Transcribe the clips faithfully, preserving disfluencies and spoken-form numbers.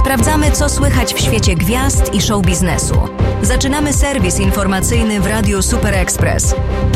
Sprawdzamy, co słychać w świecie gwiazd i show biznesu. Zaczynamy serwis informacyjny w Radiu Super Express.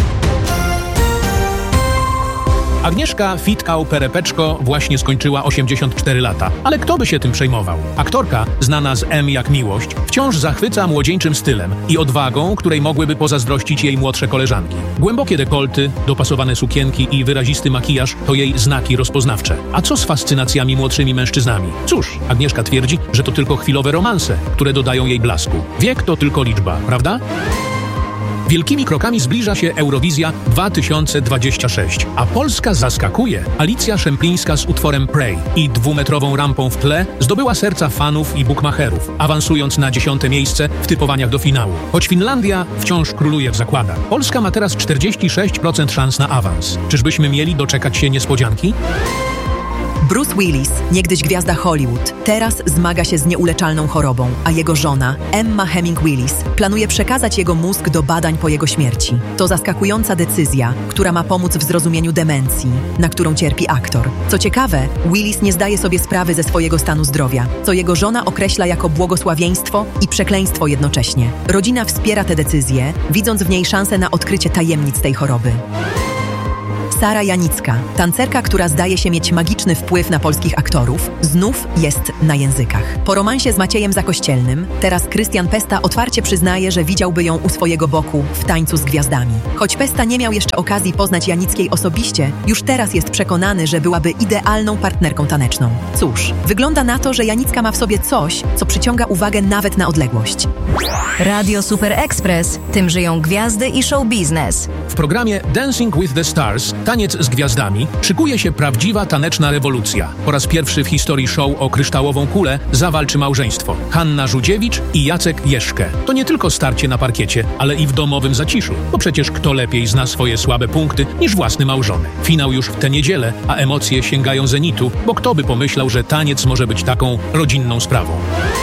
Agnieszka Fitkau-Perepeczko właśnie skończyła osiemdziesiąt cztery lata, ale kto by się tym przejmował? Aktorka, znana z M jak Miłość, wciąż zachwyca młodzieńczym stylem i odwagą, której mogłyby pozazdrościć jej młodsze koleżanki. Głębokie dekolty, dopasowane sukienki i wyrazisty makijaż to jej znaki rozpoznawcze. A co z fascynacjami młodszymi mężczyznami? Cóż, Agnieszka twierdzi, że to tylko chwilowe romanse, które dodają jej blasku. Wiek to tylko liczba, prawda? Wielkimi krokami zbliża się Eurowizja dwa tysiące dwadzieścia sześć, a Polska zaskakuje. Alicja Szemplińska z utworem Pray i dwumetrową rampą w tle zdobyła serca fanów i bukmacherów, awansując na dziesiąte miejsce w typowaniach do finału. Choć Finlandia wciąż króluje w zakładach. Polska ma teraz czterdzieści sześć procent szans na awans. Czyżbyśmy mieli doczekać się niespodzianki? Bruce Willis, niegdyś gwiazda Hollywood, teraz zmaga się z nieuleczalną chorobą, a jego żona, Emma Heming Willis, planuje przekazać jego mózg do badań po jego śmierci. To zaskakująca decyzja, która ma pomóc w zrozumieniu demencji, na którą cierpi aktor. Co ciekawe, Willis nie zdaje sobie sprawy ze swojego stanu zdrowia, co jego żona określa jako błogosławieństwo i przekleństwo jednocześnie. Rodzina wspiera tę decyzję, widząc w niej szansę na odkrycie tajemnic tej choroby. Sara Janicka, tancerka, która zdaje się mieć magiczny wpływ na polskich aktorów, znów jest na językach. Po romansie z Maciejem Zakościelnym, teraz Krystian Pesta otwarcie przyznaje, że widziałby ją u swojego boku w Tańcu z Gwiazdami. Choć Pesta nie miał jeszcze okazji poznać Janickiej osobiście, już teraz jest przekonany, że byłaby idealną partnerką taneczną. Cóż, wygląda na to, że Janicka ma w sobie coś, co przyciąga uwagę nawet na odległość. Radio Super Express, tym żyją gwiazdy i show biznes. W programie Dancing with the Stars, Taniec z Gwiazdami, szykuje się prawdziwa taneczna rewolucja. Po raz pierwszy w historii show o kryształową kulę zawalczy małżeństwo. Hanna Żudziewicz i Jacek Jeszkę. To nie tylko starcie na parkiecie, ale i w domowym zaciszu, bo przecież kto lepiej zna swoje słabe punkty niż własny małżony. Finał już w tę niedzielę, a emocje sięgają zenitu, bo kto by pomyślał, że taniec może być taką rodzinną sprawą.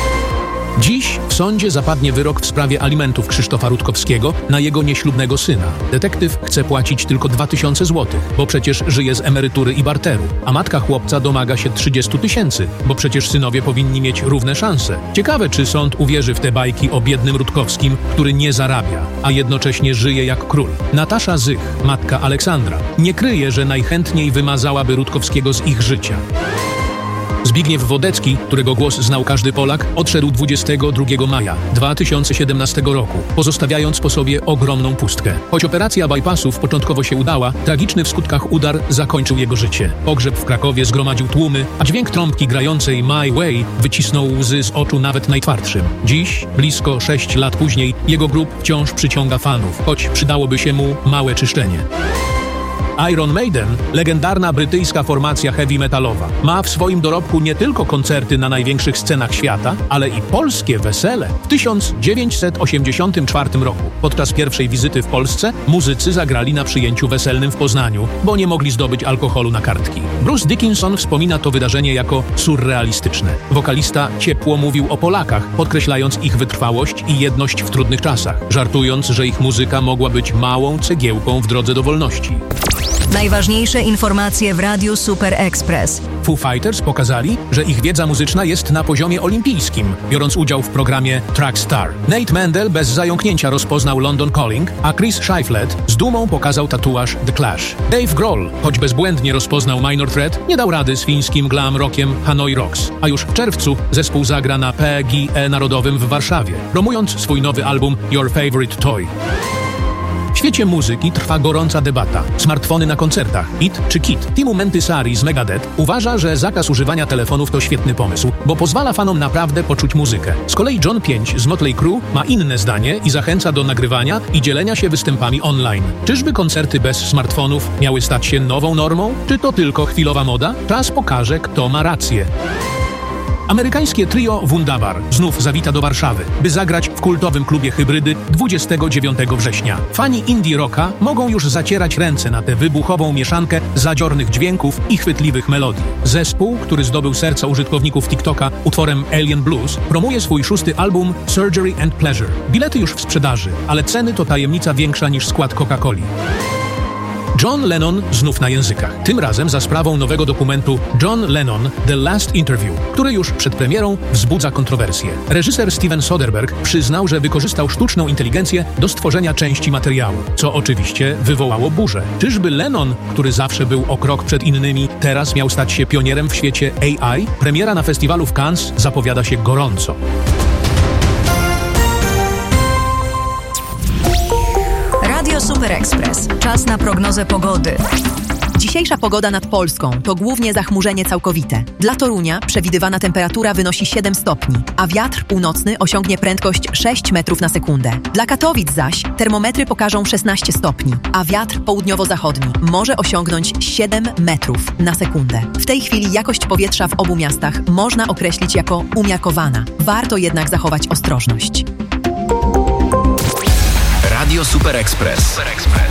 Dziś w sądzie zapadnie wyrok w sprawie alimentów Krzysztofa Rutkowskiego na jego nieślubnego syna. Detektyw chce płacić tylko dwa tysiące złotych, bo przecież żyje z emerytury i barteru, a matka chłopca domaga się trzydzieści tysięcy, bo przecież synowie powinni mieć równe szanse. Ciekawe, czy sąd uwierzy w te bajki o biednym Rutkowskim, który nie zarabia, a jednocześnie żyje jak król. Natasza Zych, matka Aleksandra, nie kryje, że najchętniej wymazałaby Rutkowskiego z ich życia. Zbigniew Wodecki, którego głos znał każdy Polak, odszedł dwudziestego drugiego maja dwa tysiące siedemnastego roku, pozostawiając po sobie ogromną pustkę. Choć operacja bypassów początkowo się udała, tragiczny w skutkach udar zakończył jego życie. Pogrzeb w Krakowie zgromadził tłumy, a dźwięk trąbki grającej My Way wycisnął łzy z oczu nawet najtwardszym. Dziś, blisko sześć lat później, jego grób wciąż przyciąga fanów, choć przydałoby się mu małe czyszczenie. Iron Maiden, legendarna brytyjska formacja heavy metalowa, ma w swoim dorobku nie tylko koncerty na największych scenach świata, ale i polskie wesele. W tysiąc dziewięćset osiemdziesiątym czwartym roku, podczas pierwszej wizyty w Polsce, muzycy zagrali na przyjęciu weselnym w Poznaniu, bo nie mogli zdobyć alkoholu na kartki. Bruce Dickinson wspomina to wydarzenie jako surrealistyczne. Wokalista ciepło mówił o Polakach, podkreślając ich wytrwałość i jedność w trudnych czasach, żartując, że ich muzyka mogła być małą cegiełką w drodze do wolności. Najważniejsze informacje w Radiu Super Express. Foo Fighters pokazali, że ich wiedza muzyczna jest na poziomie olimpijskim, biorąc udział w programie Track Star. Nate Mendel bez zająknięcia rozpoznał London Calling, a Chris Shiflett z dumą pokazał tatuaż The Clash. Dave Grohl, choć bezbłędnie rozpoznał Minor Threat, nie dał rady z fińskim glam rockiem Hanoi Rocks. A już w czerwcu zespół zagra na P G E Narodowym w Warszawie, promując swój nowy album Your Favorite Toy. W świecie muzyki trwa gorąca debata. Smartfony na koncertach. It czy kit? Timu Mentysari z Megadeth uważa, że zakaz używania telefonów to świetny pomysł, bo pozwala fanom naprawdę poczuć muzykę. Z kolei John pięć z Motley Crue ma inne zdanie i zachęca do nagrywania i dzielenia się występami online. Czyżby koncerty bez smartfonów miały stać się nową normą? Czy to tylko chwilowa moda? Czas pokaże, kto ma rację. Amerykańskie trio Wunderbar znów zawita do Warszawy, by zagrać w kultowym klubie Hybrydy dwudziestego dziewiątego września. Fani indie rocka mogą już zacierać ręce na tę wybuchową mieszankę zadziornych dźwięków i chwytliwych melodii. Zespół, który zdobył serca użytkowników TikToka utworem Alien Blues, promuje swój szósty album Surgery and Pleasure. Bilety już w sprzedaży, ale ceny to tajemnica większa niż skład Coca-Coli. John Lennon znów na językach. Tym razem za sprawą nowego dokumentu John Lennon – The Last Interview, który już przed premierą wzbudza kontrowersje. Reżyser Steven Soderbergh przyznał, że wykorzystał sztuczną inteligencję do stworzenia części materiału, co oczywiście wywołało burzę. Czyżby Lennon, który zawsze był o krok przed innymi, teraz miał stać się pionierem w świecie A I? Premiera na festiwalu w Cannes zapowiada się gorąco. Radio Super Express. Czas na prognozę pogody. Dzisiejsza pogoda nad Polską to głównie zachmurzenie całkowite. Dla Torunia przewidywana temperatura wynosi siedem stopni, a wiatr północny osiągnie prędkość sześć metrów na sekundę. Dla Katowic zaś termometry pokażą szesnaście stopni, a wiatr południowo-zachodni może osiągnąć siedem metrów na sekundę. W tej chwili jakość powietrza w obu miastach można określić jako umiarkowana. Warto jednak zachować ostrożność. Radio Super Express.